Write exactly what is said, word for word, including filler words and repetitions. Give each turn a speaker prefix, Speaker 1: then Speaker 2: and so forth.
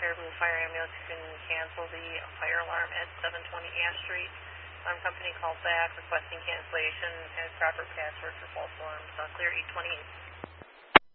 Speaker 1: Caribou Fire Ambulance. You can cancel the fire alarm at seven twenty Ash Street. Alarm company called back requesting cancellation, has proper password for false alarms. Uh, clear eight twenty-eight.